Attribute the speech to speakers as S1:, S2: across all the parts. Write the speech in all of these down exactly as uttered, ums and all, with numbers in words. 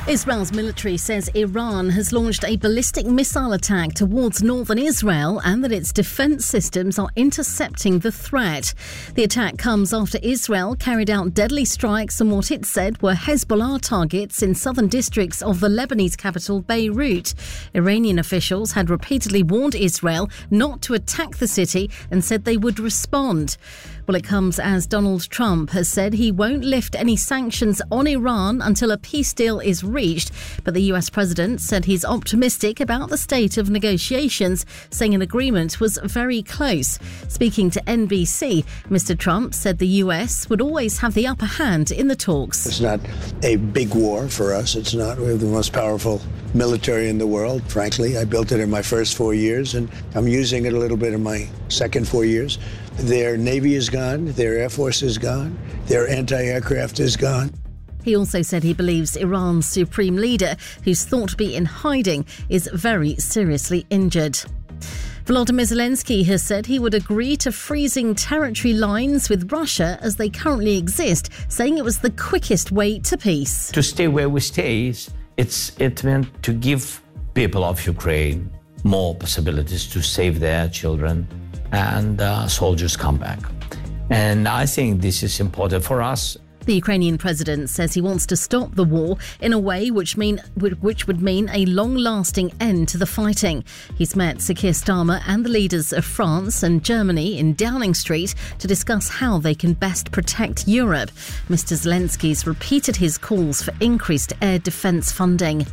S1: Israel's military says Iran has launched a ballistic missile attack towards northern Israel and that its defence systems are intercepting the threat. The attack comes after Israel carried out deadly strikes on what it said were Hezbollah targets in southern districts of the Lebanese capital Beirut. Iranian officials had repeatedly warned Israel not to attack the city and said they would respond. Well, it comes as Donald Trump has said he won't lift any sanctions on Iran until a peace deal is reached. But the U S president said he's optimistic about the state of negotiations, saying an agreement was very close. Speaking to N B C, Mister Trump said the U S would always have the upper hand in the talks.
S2: It's not a big war for us. It's not. We have the most powerful military in the world, frankly. I built it in my first four years, and I'm using it a little bit in my second four years. Their Navy is gone. Their Air Force is gone. Their anti-aircraft is gone.
S1: He also said he believes Iran's supreme leader, who's thought to be in hiding, is very seriously injured. Volodymyr Zelensky has said he would agree to freezing territory lines with Russia as they currently exist, saying it was the quickest way to peace.
S3: To stay where we stay, it's it meant to give people of Ukraine more possibilities to save their children and uh, soldiers come back. And I think this is important for us.
S1: The Ukrainian president says he wants to stop the war in a way which mean which would mean a long-lasting end to the fighting. He's met Sir Keir Starmer and the leaders of France and Germany in Downing Street to discuss how they can best protect Europe. Mister Zelensky's repeated his calls for increased air defence funding.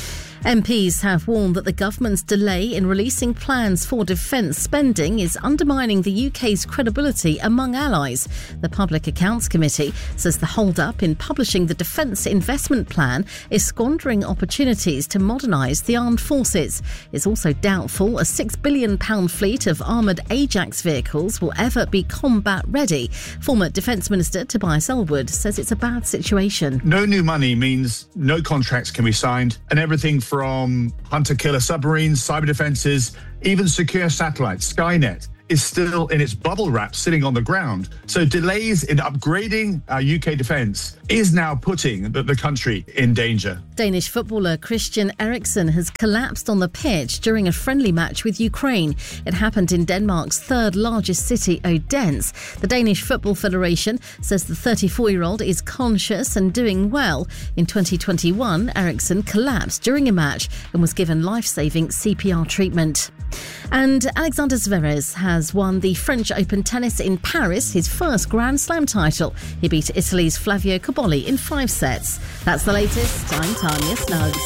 S1: M Ps have warned that the government's delay in releasing plans for defence spending is undermining the U K's credibility among allies. The Public Accounts Committee says the hold-up in publishing the Defence Investment Plan is squandering opportunities to modernise the armed forces. It's also doubtful a six billion pounds fleet of armoured Ajax vehicles will ever be combat-ready. Former Defence Minister Tobias Ellwood says it's a bad situation.
S4: No new money means no contracts can be signed, and everything from hunter-killer submarines, cyber defences, even secure satellites, Skynet, is still in its bubble wrap sitting on the ground. So delays in upgrading our U K defence is now putting the, the country in danger.
S1: Danish footballer Christian Eriksen has collapsed on the pitch during a friendly match with Ukraine. It happened in Denmark's third largest city, Odense. The Danish Football Federation says the thirty-four-year-old is conscious and doing well. In twenty twenty-one, Eriksen collapsed during a match and was given life-saving C P R treatment. And Alexander Zverev has won the French Open tennis in Paris, his first Grand Slam title. He beat Italy's Flavio Cobolli in five sets. That's the latest. I'm Tanya Snuggs.